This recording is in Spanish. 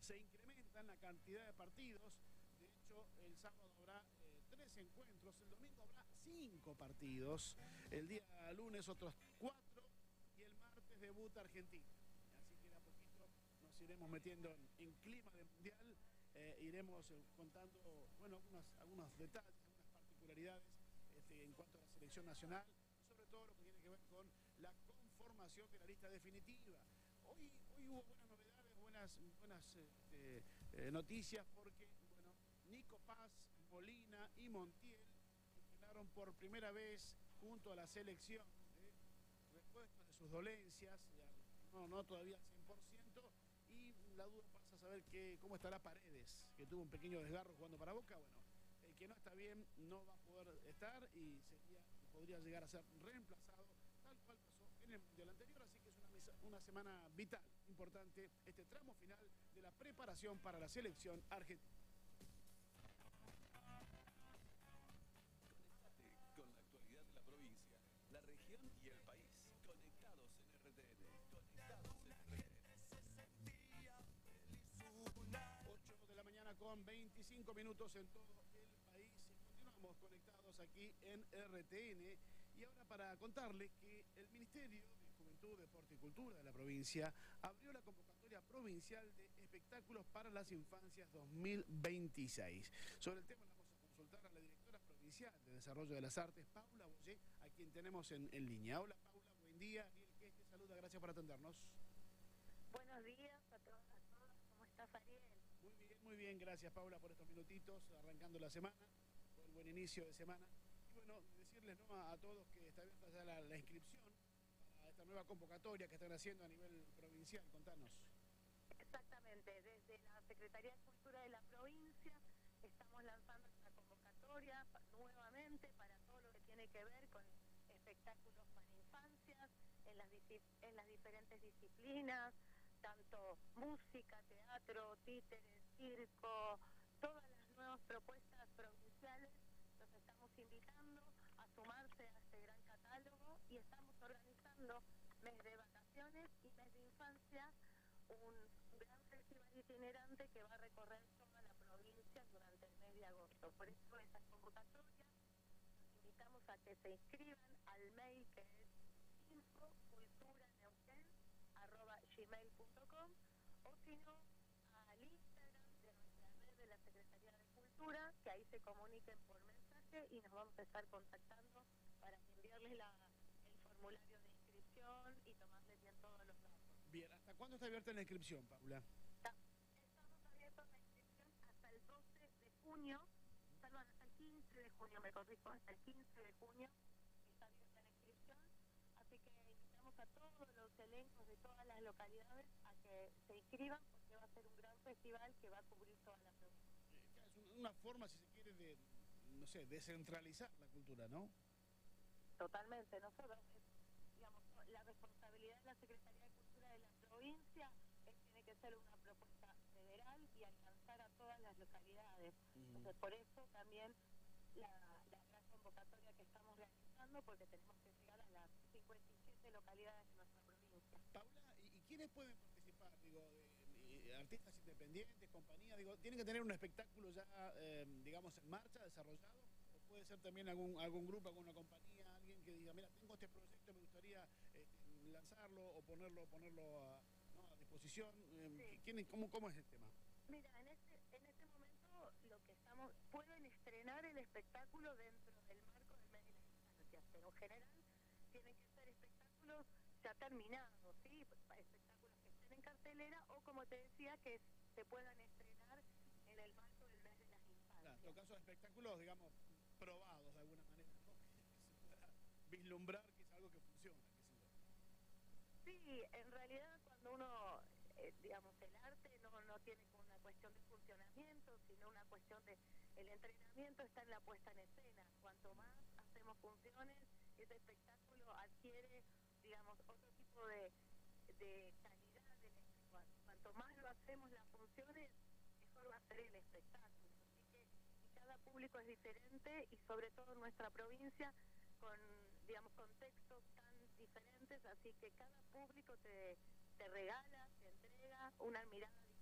se incrementan la cantidad de partidos. De hecho, el sábado habrá 3 encuentros, el domingo habrá 5 partidos, el día lunes otros 4 y el martes debuta Argentina. Así que de a poquito nos iremos metiendo en clima de mundial, iremos contando, bueno, algunos detalles, algunas particularidades en cuanto a la selección nacional, sobre todo lo que tiene que ver con la conformación de la lista definitiva. Hoy hubo buenas novedades, buenas noticias, porque, bueno, Nico Paz, Molina y Montiel entrenaron por primera vez junto a la selección, repuestos de sus dolencias, no todavía al 100%, y la duda pasa a saber cómo estará Paredes, que tuvo un pequeño desgarro jugando para Boca. Bueno, el que no está bien no va a poder estar y podría llegar a ser reemplazado, tal cual pasó en el Mundial anterior. Así que es una semana vital, importante, este tramo final de la preparación para la selección argentina. Conectate con la actualidad de la provincia, la región y el país. Conectados en RTN. Conectados en RTN. 8 de la mañana con 25 minutos en todo el país. Continuamos conectados aquí en RTN. Y ahora para contarles que el Ministerio de Juventud, Deporte y Cultura de la provincia abrió la convocatoria provincial de espectáculos para las infancias 2026. Sobre el tema vamos a consultar a la directora provincial de Desarrollo de las Artes, Paula Boyé, a quien tenemos en línea. Hola Paula, buen día. Ariel Quez te saluda, gracias por atendernos. Buenos días a todos. ¿Cómo estás, Ariel? Muy bien, gracias Paula por estos minutitos, arrancando la semana, por el buen inicio de semana. Y bueno, decirles, ¿no?, a todos que está abierta ya la inscripción para esta nueva convocatoria que están haciendo a nivel provincial. Contanos. Exactamente, desde la Secretaría de Cultura de la provincia estamos lanzando esta convocatoria nuevamente para todo lo que tiene que ver con espectáculos para infancias en las diferentes disciplinas, tanto música, teatro, títeres, circo, todas las nuevas propuestas provinciales. Los estamos invitando a sumarse a este gran catálogo y estamos organizando mes de vacaciones y mes de infancia, un gran festival itinerante que va a recorrer toda la provincia durante el mes de agosto. Por eso esa convocatoria los invitamos a que se inscriban al mail que es infoculturaneuquén@gmail.com o si no al Instagram de nuestra red de la Secretaría de Cultura, que ahí se comuniquen por mensaje y nos vamos a estar contactando para enviarles el formulario de inscripción y tomarles bien todos los datos. Bien, ¿hasta cuándo está abierta la inscripción, Paula? Estamos abiertos la inscripción hasta el 12 de junio, perdón, hasta el 15 de junio, me corrijo, hasta el 15 de junio está abierta la inscripción, así que invitamos a todos los elencos de todas las localidades a que se inscriban porque va a ser un gran festival que va a cubrir toda la provincia. Es una forma, si se quiere, de, no sé, descentralizar la cultura, ¿no? Totalmente, nosotros, digamos, la responsabilidad de la Secretaría de Cultura de la provincia tiene que ser una propuesta federal y alcanzar a todas las localidades. Entonces, por eso también la gran convocatoria que estamos realizando, porque tenemos que llegar a las 57 localidades de nuestra provincia. Paula, ¿y quiénes pueden participar? Digo, artistas independientes, compañías, digo, ¿tienen que tener un espectáculo ya, digamos, en marcha, desarrollado? ¿O puede ser también algún grupo, alguna compañía, alguien que diga, mira, tengo este proyecto, me gustaría lanzarlo o ponerlo a disposición? Sí. ¿Cómo es el tema? Mira, en este momento lo que pueden estrenar el espectáculo dentro del marco del mes de las infancias, pero en general tienen que ser espectáculos ya terminados, ¿sí? Espectáculos que estén en cartelera o, como te decía, que se puedan estrenar en el marco del mes de las infancias. Claro, en todo caso, espectáculos, digamos, probados de alguna manera, ¿no? Que se pueda vislumbrar que es algo que funciona. Sí, en realidad cuando uno, digamos, el arte no tiene como una cuestión de funcionamiento, sino una cuestión de el entrenamiento está en la puesta en escena. Cuanto más hacemos funciones, ese espectáculo adquiere, digamos, otro tipo de calidad. Cuanto más lo hacemos las funciones, mejor va a ser el espectáculo. Así que y cada público es diferente y sobre todo en nuestra provincia con, digamos, contextos tan diferentes, así que cada público te regala, te entrega una mirada diferente